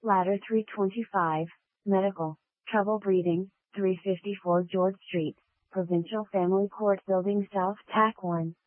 Ladder 325, Medical, Trouble Breathing, 354 George Street, Provincial Family Court Building South TAC 1.